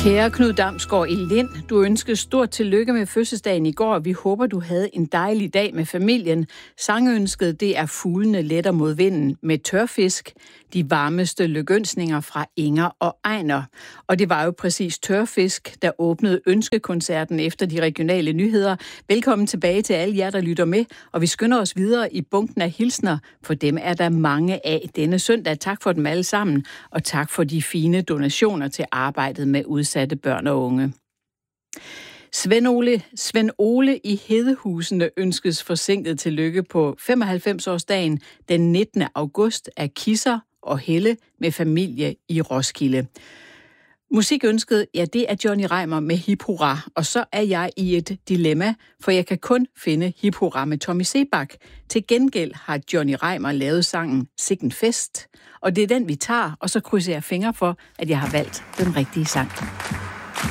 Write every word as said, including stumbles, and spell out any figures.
Kære Knud Damsgaard i Lind, du ønskede stort tillykke med fødselsdagen i går. Vi håber, du havde en dejlig dag med familien. Sangønsket, det er fuglene letter mod vinden med tørfisk. De varmeste lykønsninger fra Inger og Ejner. Og det var jo præcis tørfisk, der åbnede ønskekoncerten efter de regionale nyheder. Velkommen tilbage til alle jer, der lytter med. Og vi skynder os videre i bunken af hilsner, for dem er der mange af denne søndag. Tak for dem alle sammen, og tak for de fine donationer til arbejdet med udsatte børn og unge. Svend Ole, Svend Ole i Hedehusene ønskes forsinket tillykke på femoghalvfems-årsdagen den nittende august af Kisser og Helle med familie i Roskilde. Musikønsket, ja, det er Johnny Reimer med Hip Hurra, og så er jeg i et dilemma, for jeg kan kun finde Hip Hurra med Tommy Sebak. Til gengæld har Johnny Reimer lavet sangen Sikken Fest, og det er den, vi tager, og så krydser jeg fingre for, at jeg har valgt den rigtige sang.